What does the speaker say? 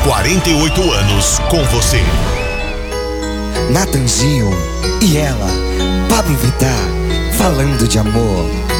48 anos com você. Natanzinho e ela, Pablo Vittar, falando de amor.